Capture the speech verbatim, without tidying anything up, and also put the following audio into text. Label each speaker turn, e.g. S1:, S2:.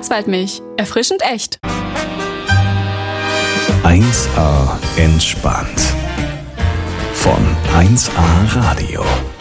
S1: Schwarzwaldmilch. Erfrischend echt.
S2: eins A entspannt. Von eins A Radio.